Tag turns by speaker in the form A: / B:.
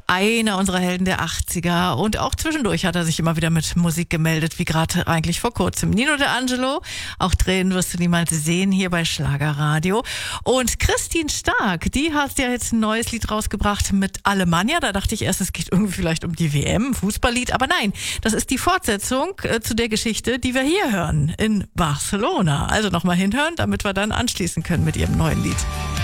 A: einer unserer Helden der 80er. Und auch zwischendurch hat er sich immer wieder mit Musik gemeldet, wie gerade eigentlich vor kurzem. Nino D'Angelo, auch Tränen wirst du niemals sehen, hier bei Schlagerradio. Und Christine Stark, die hat ja jetzt ein neues Lied rausgebracht mit Alemannia. Da dachte ich erst, es geht irgendwie vielleicht um die WM, Fußballlied. Aber nein, das ist die Fortsetzung zu der Geschichte, die wir hier hören in Barcelona. Also nochmal hinhören, damit wir dann anschließen können mit ihrem neuen Lied.